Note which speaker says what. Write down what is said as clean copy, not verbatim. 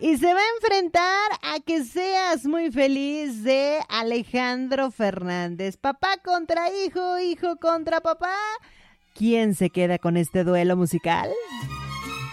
Speaker 1: Y se va a enfrentar a Que Seas Muy Feliz de Alejandro Fernández. Papá contra hijo, hijo contra papá. ¿Quién se queda con este duelo musical?